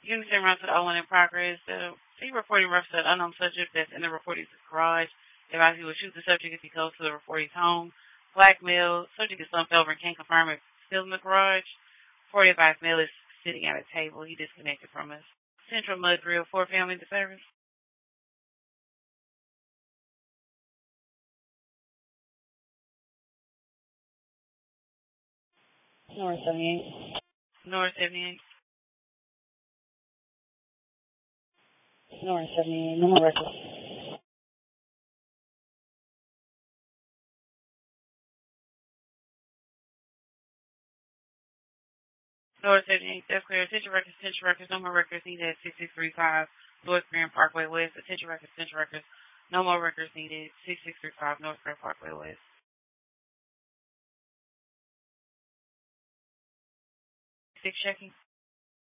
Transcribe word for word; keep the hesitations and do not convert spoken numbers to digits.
Units en route to the O one in progress. Uh, he reporting reference to an unknown subject that's in the reporting's garage. Advise he will shoot the subject if he goes to the reporting's home. Blackmail. Subject is slumped over and can't confirm if he's still in the garage. Forty advised male is sitting at a table. He disconnected from us. Central Mud Grill. Four family into service. North seventy-eight. North seventy-eight. North seventy-eight. No more records. North seventy-eight. That's clear. Attention records. Attention records. No more records needed at six six three five North Grand Parkway West. Attention records. Attention records. No more records needed. six six three five North Grand Parkway West. Six checking.